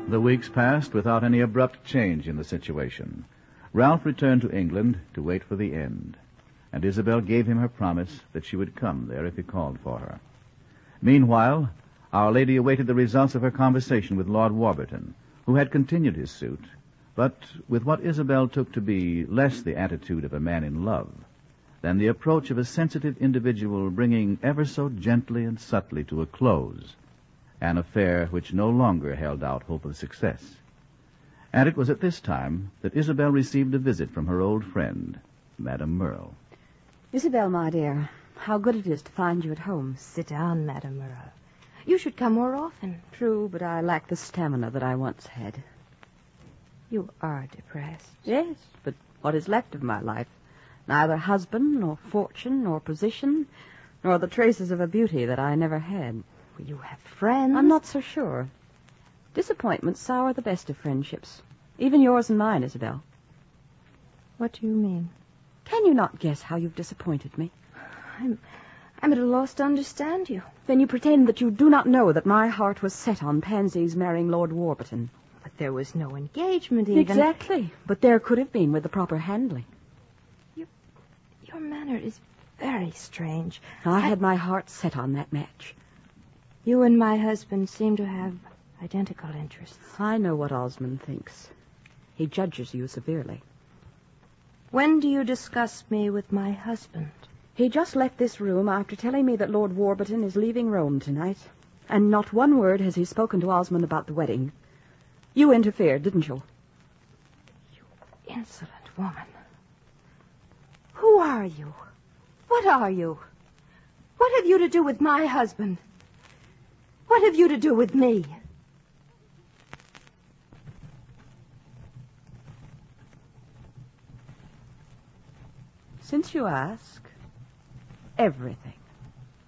The weeks passed without any abrupt change in the situation. Ralph returned to England to wait for the end, and Isabel gave him her promise that she would come there if he called for her. Meanwhile, Our Lady awaited the results of her conversation with Lord Warburton, who had continued his suit, but with what Isabel took to be less the attitude of a man in love than the approach of a sensitive individual bringing ever so gently and subtly to a close an affair which no longer held out hope of success. And it was at this time that Isabel received a visit from her old friend, Madame Merle. Isabel, my dear, how good it is to find you at home. Sit down, Madame Merle. You should come more often. True, but I lack the stamina that I once had. You are depressed. Yes, but what is left of my life? Neither husband, nor fortune, nor position, nor the traces of a beauty that I never had. You have friends. I'm not so sure. Disappointments sour the best of friendships. Even yours and mine, Isabel. What do you mean? Can you not guess how you've disappointed me? I'm at a loss to understand you. Then you pretend that you do not know that my heart was set on Pansy's marrying Lord Warburton. But there was no engagement even. Exactly. But there could have been with the proper handling. Your manner is very strange. I had my heart set on that match. You and my husband seem to have identical interests. I know what Osmond thinks. He judges you severely. When do you discuss me with my husband? He just left this room after telling me that Lord Warburton is leaving Rome tonight. And not one word has he spoken to Osmond about the wedding. You interfered, didn't you? You insolent woman. Who are you? What are you? What have you to do with my husband? What have you to do with me? Since you ask, everything.